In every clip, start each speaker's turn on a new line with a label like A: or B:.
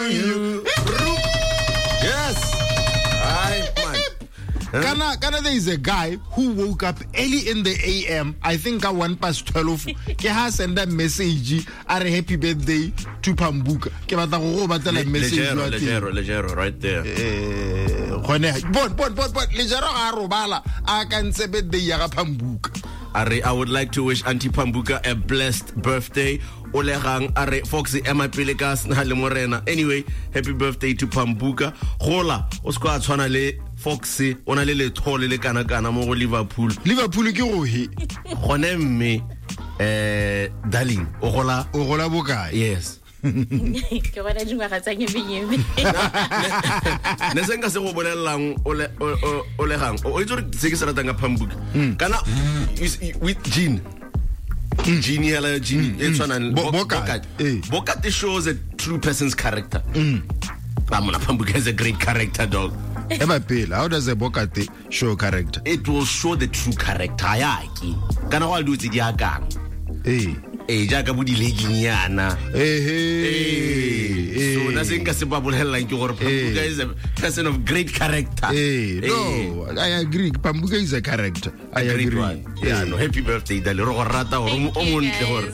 A: Yes.
B: Kana there is a guy who woke up early in the AM, I think at 12:01. He has sent a message, a happy birthday to Pambuka. Ke batla go batla message
A: Legero, right there.
B: Bon, Legero a robala a ka ntse birthday ya ga Pambuka.
A: I would like to wish Auntie Pambuka a blessed birthday. Olegang are Foxy Emma Pelikas na le morena. Anyway, happy birthday to Pambuka. Gola o ska tshwana le Foxy ona le thole le kana mo go Liverpool
B: ke go he
A: gone mme darling o gola
B: bokae?
A: Yes.
C: Ke bona dingwaga tsa nyebenyebe
A: ne senga se go bolelang ole gang o itse se ke se ratang ka Pambuka kana with Jean yela Jean e tshwana Boka shows a true person's character. Pambuka is a great character, dog.
B: How does a Bokate show character?
A: It will show the true character. Kana wa do tsi ya kang. Jaaka bo di leginyana. So na se nka se ba bolelang ke gore Pambuka is a person of great character.
B: No, I agree. Pambuka is a character. I agree.
A: Yeah, no, happy birthday dale ro rata o montle gore.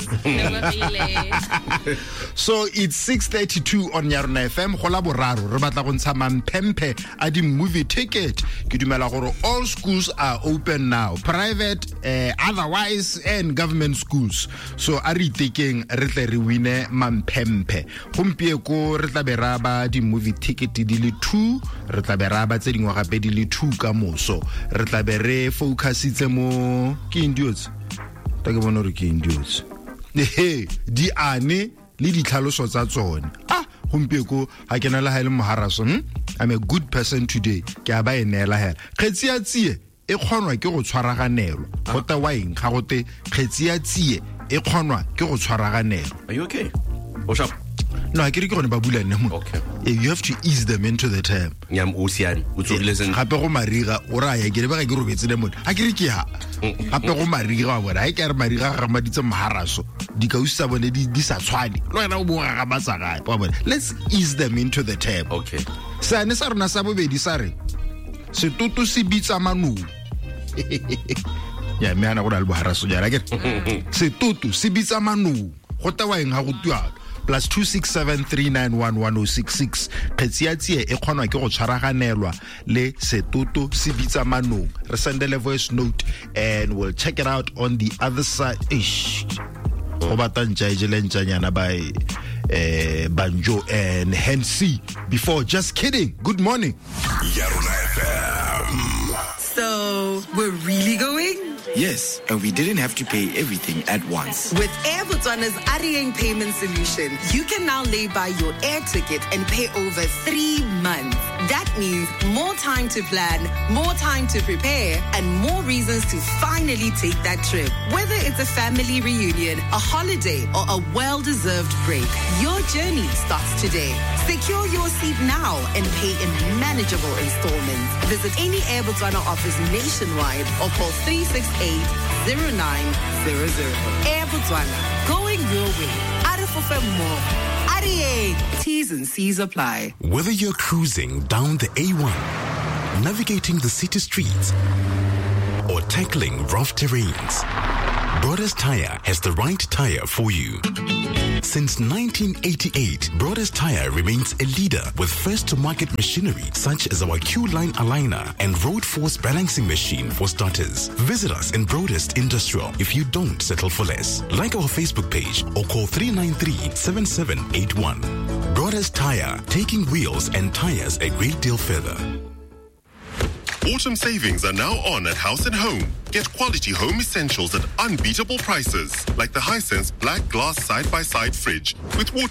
B: So it's 6:32 on Yarona FM. Gola boraro re batla go ntsha mampempe a di movie ticket. Ke dumela gore all schools are open now, private, otherwise, and government schools. So a re tekeng re tle re wine mampempe. Gompie ko re tla beraba di movie ticket di le 2, re tla beraba tse dingwe gape di le 2 ka moso. Re tla be re focusitse mo ke indios. Ta ke bona re ke indios. Di ane le ditlhaloso tsa tsone. Gompieko ha ke na le ha ile moharaso. I'm a good person today. Ke a ba enela hela. Kgetsi ya tsie e kgonwa ke go tshwaraganelwa. Gota wa eng ga gote kgetsi ya tsie e kgonwa ke go tshwaraganelwa.
A: Are you okay? What's up?
B: No, I can't go on babulane mo.
A: Okay.
B: You have to ease them into the term.
A: Nyam o siane. O tsogilesen.
B: Gape go mariga o ra ya ke le ba ke robetse le mona. Ha ke re ke ha. Gape go mariga wa bona. Ha ke re mariga ga maditse moharaso. Di ka usa bone di sa tshwane. Lo yena o bo ga batsa gae. Ba bona. Let's ease them into the term.
A: Okay.
B: Sa ne sa rona sa bobedi sa re. Setutu se bitsa manu. Ya me ana go la le boharaso jara ke. Setutu se bitsa manu. Go tawa eng ha go tualo. +267391166 Khetsi e kgonwa ke go tshwaraganelwa le Setoto se bitsa manong. Re sendele voice note and we'll check it out on the other side. Go batantja ijelentjanyana by Banjo and Hensi before just kidding. Good morning.
D: Yarona FM.
E: So, we're really going?
F: Yes, and we didn't have to pay everything at once.
E: With Air Botswana's Arieng payment solution, you can now lay by your air ticket and pay over 3 months. That means more time to plan, more time to prepare, and more reasons to finally take that trip. Whether it's a family reunion, a holiday, or a well-deserved break, your journey starts today. Secure your seat now and pay in manageable installments. Visit any Air Botswana office nationwide or call 368-0900. Air Botswana, going your way. Arifofem more. Ariye, T's and C's apply.
D: Whether you're cruising down the A1, navigating the city streets, or tackling rough terrains, Broders Tire has the right tire for you. Since 1988, Broders Tire remains a leader with first-to-market machinery such as our Q-Line aligner and Road Force balancing machine for starters. Visit us in Broders Industrial if you don't settle for less. Like our Facebook page or call 393-7781. Broders Tire, taking wheels and tires a great deal further.
G: Autumn savings are now on at House & Home. Get quality home essentials at unbeatable prices, like the Hisense Black Glass Side-by-Side Fridge with water